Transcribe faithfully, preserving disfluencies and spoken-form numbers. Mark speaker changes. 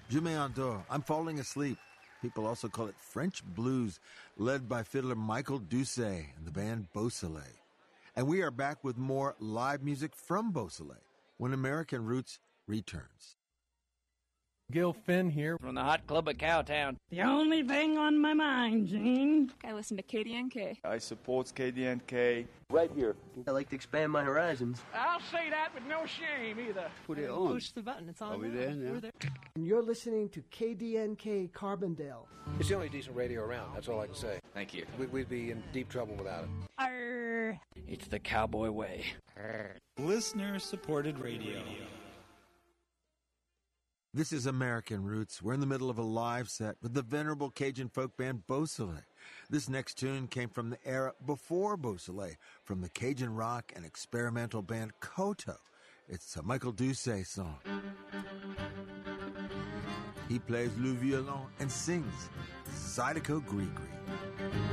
Speaker 1: Je m'endors. I'm falling asleep. People also call it French blues, led by fiddler Michael Doucet and the band Beausoleil. And we are back with more live music from Beausoleil when American Roots returns.
Speaker 2: Gil Finn here
Speaker 3: from the Hot Club of Cowtown.
Speaker 4: The only thing on my mind, Gene.
Speaker 5: I listen to K D N K.
Speaker 6: I support K D N K.
Speaker 7: Right here. I like to expand my horizons.
Speaker 4: I'll say that with no shame either.
Speaker 7: Put it on.
Speaker 8: Push the button. It's on.
Speaker 7: Are we there now?
Speaker 8: We're there.
Speaker 9: And you're listening to K D N K Carbondale.
Speaker 10: It's the only decent radio around. That's all I can say.
Speaker 3: Thank you.
Speaker 10: We, we'd be in deep trouble without it.
Speaker 4: Arr.
Speaker 3: It's the cowboy way.
Speaker 11: Listener-supported radio.
Speaker 1: This is American Roots. We're in the middle of a live set with the venerable Cajun folk band Beausoleil. This next tune came from the era before Beausoleil, from the Cajun rock and experimental band Koto. It's a Michael Doucet song. He plays le violon and sings Zydeco Gree Gree.